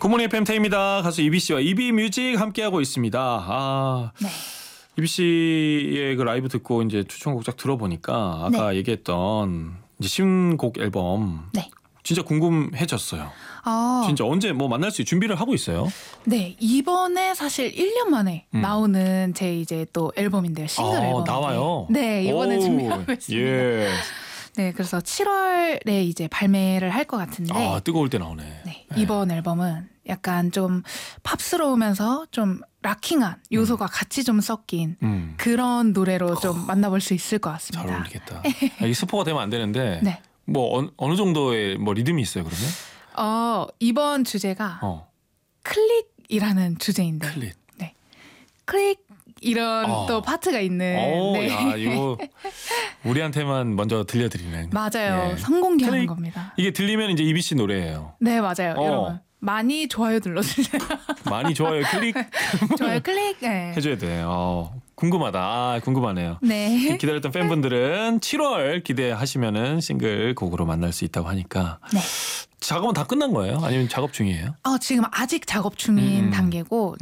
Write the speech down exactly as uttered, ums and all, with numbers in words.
굿모닝 에프엠 태입니다. 가수 이비 씨와 이비 뮤직 함께하고 있습니다. 아, 네. 이비 씨의 그 라이브 듣고 이제 추천곡 쫙 들어보니까 아까 네. 얘기했던 이제 신곡 앨범 네. 진짜 궁금해졌어요. 아, 진짜 언제 뭐 만날 수 준비를 하고 있어요? 네. 이번에 사실 일 년 만에 음. 나오는 제 이제 또 앨범인데요. 싱글 아, 앨범. 나와요? 네, 이번에 오, 준비하고 있습니다. 예. 네, 그래서 칠월에 이제 발매를 할 것 같은데. 아, 뜨거울 때 나오네. 네, 이번 앨범은 약간 좀 팝스러우면서 좀 락킹한 요소가 같이 좀 섞인 음, 그런 노래로 좀 만나볼 수 있을 것 잘 같습니다. 어울리겠다. 아, 이게 스포가 되면 안 되는데 네. 뭐 어느, 어느 정도의 뭐 리듬이 있어요, 그러면? 어, 이번 주제가 어, 클릭이라는 주제인데. 클릭. 네. 클릭 이런 어. 또 파트가 있는. 오, 네. 야, 이거 우리한테만 먼저 들려드리는. 맞아요. 예. 성공개하는 클릭. 겁니다. 이게 들리면 이제 이비 씨 노래예요. 네, 맞아요. 어. 여러분. 많이 좋아요 눌러주세요. 많이 좋아요. 클릭 좋아요 클릭. 네. 해줘야 돼. 어, 궁금하다. 아, 궁금하네요. 네. 기다렸던 팬분들은 칠월 기대하시면은 싱글 곡으로 만날 수 있다고 하니까. 네. 작업은 다 끝난 거예요? 아니면 작업 중이에요? 어, 지금 아직 작업 중인 음. 단계고